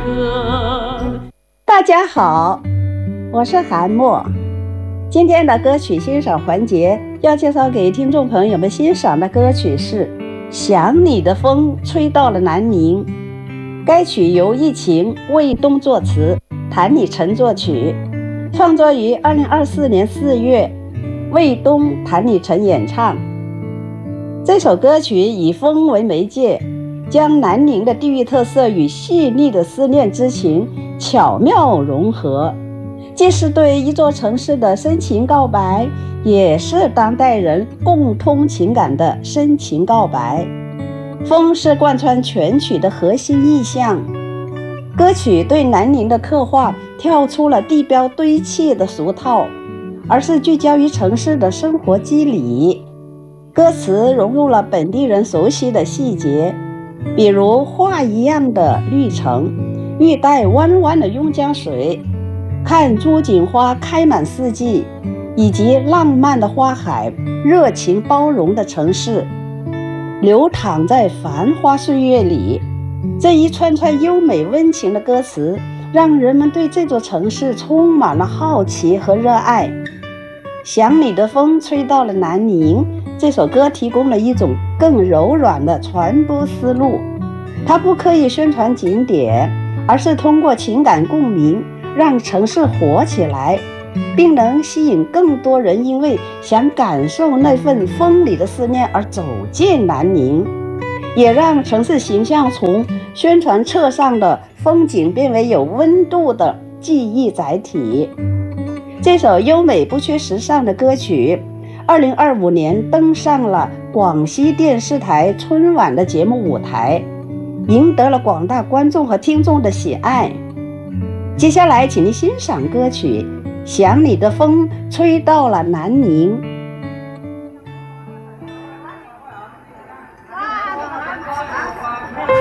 歌。 大家好，我是韩墨。今天的歌曲欣赏环节要介绍给听众朋友们欣赏的歌曲是《想你的风吹到了南宁》。该曲由疫情、卫东作词，谭李成作曲，创作于2024年4月，卫东、谭李成演唱。这首歌曲以风为媒介，将南宁的地域特色与细腻的思念之情巧妙融合，既是对一座城市的深情告白，也是当代人共通情感的深情告白。风是贯穿全曲的核心意象。歌曲对南宁的刻画跳出了地标堆砌的俗套，而是聚焦于城市的生活机理。歌词融入了本地人熟悉的细节，比如画一样的绿城，欲带弯弯的邕江水，看朱槿花开满四季，以及浪漫的花海，热情包容的城市，流淌在繁花岁月里。这一串串优美温情的歌词，让人们对这座城市充满了好奇和热爱。想你的风吹到了南宁，这首歌提供了一种更柔软的传播思路。它不刻意宣传景点，而是通过情感共鸣让城市活起来，并能吸引更多人因为想感受那份风里的思念而走进南宁，也让城市形象从宣传册上的风景变为有温度的记忆载体。这首优美不缺时尚的歌曲2025年登上了广西电视台春晚的节目舞台，赢得了广大观众和听众的喜爱。接下来请您欣赏歌曲《想你的风吹到了南宁》。